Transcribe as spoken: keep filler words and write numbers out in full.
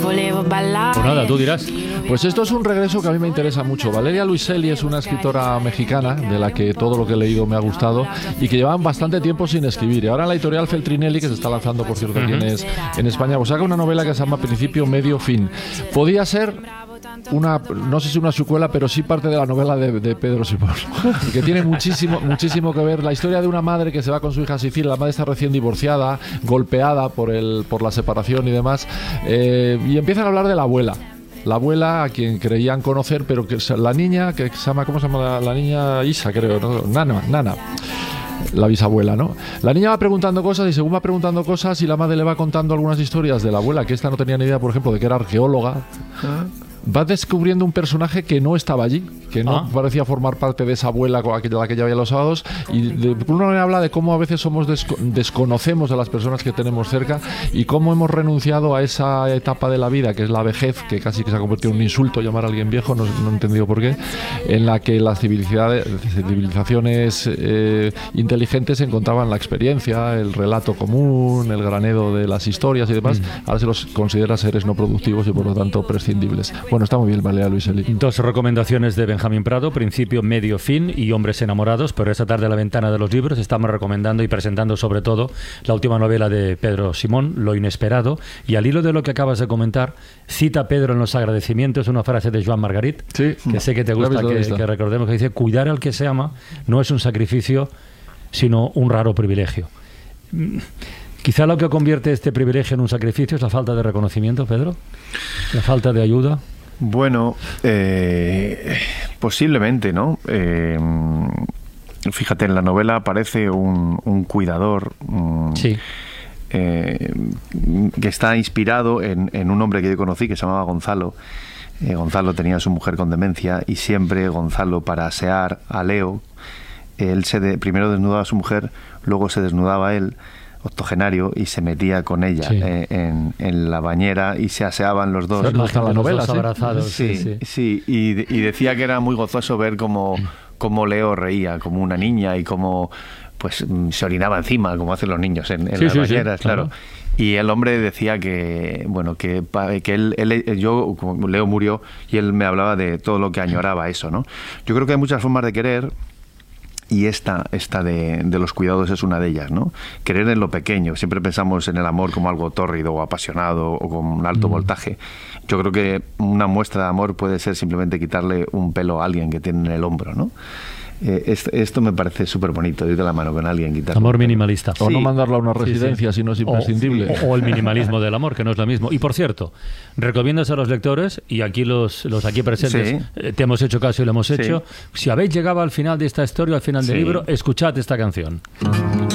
Pues nada, tú dirás. Pues esto es un regreso que a mí me interesa mucho. Valeria Luiselli es una escritora mexicana de la que todo lo que he leído me ha gustado y que llevaban bastante tiempo sin escribir. Y ahora la editorial Feltrinelli, que se está lanzando, por cierto, aquí en, en España, pues saca una novela que se llama Principio, Medio, Fin. Podía ser una, no sé si una secuela, pero sí parte de la novela de, de Pedro Simón, que tiene muchísimo, muchísimo que ver. La historia de una madre que se va con su hija a Sicilia. La madre está recién divorciada, golpeada por, el, por la separación y demás, eh, y empiezan a hablar de la abuela. La abuela, a quien creían conocer, pero que la niña, que se llama, ¿cómo se llama? La, la niña Isa, creo, ¿no? Nana, Nana. La bisabuela, ¿no? La niña va preguntando cosas y según va preguntando cosas y la madre le va contando algunas historias de la abuela, que esta no tenía ni idea, por ejemplo, de que era arqueóloga. Va descubriendo un personaje que no estaba allí, que no ah. parecía formar parte de esa abuela a la que ya veía los sábados, y de, por una manera habla de cómo a veces somos desco- desconocemos a las personas que tenemos cerca y cómo hemos renunciado a esa etapa de la vida que es la vejez, que casi que se ha convertido en un insulto llamar a alguien viejo, no, no he entendido por qué, en la que las civilizaciones, civilizaciones eh, inteligentes encontraban la experiencia, el relato común, el granero de las historias y demás. Mm. Ahora se los considera seres no productivos y por lo tanto prescindibles. Bueno, está muy bien, Valeria Luiselli. Dos recomendaciones de Benjamín Prado, Principio, Medio, Fin y Hombres enamorados, pero esta tarde en la ventana de los libros estamos recomendando y presentando sobre todo la última novela de Pedro Simón, Lo inesperado, y al hilo de lo que acabas de comentar, cita Pedro en los agradecimientos una frase de Joan Margarit, sí, que sé que te gusta que, que recordemos, que dice: cuidar al que se ama no es un sacrificio, sino un raro privilegio. Quizá lo que convierte este privilegio en un sacrificio es la falta de reconocimiento, Pedro, la falta de ayuda. Bueno, eh, posiblemente, ¿no? Eh, fíjate, en la novela aparece un, un cuidador um, sí. eh, que está inspirado en, en un hombre que yo conocí que se llamaba Gonzalo. Eh, Gonzalo tenía a su mujer con demencia y siempre Gonzalo, para asear a Leo, él se de, primero desnudaba a su mujer, luego se desnudaba él, octogenario, y se metía con ella sí. eh, en, en la bañera y se aseaban los dos. No está la novela, ¿sí? Abrazados, sí, sí, sí. sí. Y, y decía que era muy gozoso ver cómo, cómo Leo reía como una niña y cómo pues se orinaba encima, como hacen los niños en, en sí, las sí, bañeras, sí, claro. claro. Y el hombre decía que, bueno, que, que él, él, yo, como Leo murió, y él me hablaba de todo lo que añoraba eso, ¿no? Yo creo que hay muchas formas de querer. Y esta, esta de, de los cuidados es una de ellas, ¿no? Querer en lo pequeño. Siempre pensamos en el amor como algo tórrido o apasionado o con un alto mm. voltaje. Yo creo que una muestra de amor puede ser simplemente quitarle un pelo a alguien que tiene en el hombro, ¿no? Eh, esto, esto me parece súper bonito, ir de la mano con alguien, quitar amor minimalista. O sí. no mandarlo a una residencia sí, sí. si no es imprescindible. O, o el minimalismo del amor, que no es lo mismo. Y por cierto, recomiendas a los lectores, y aquí los, los aquí presentes sí. eh, te hemos hecho caso y lo hemos hecho, sí. si habéis llegado al final de esta historia, al final del sí. libro, escuchad esta canción.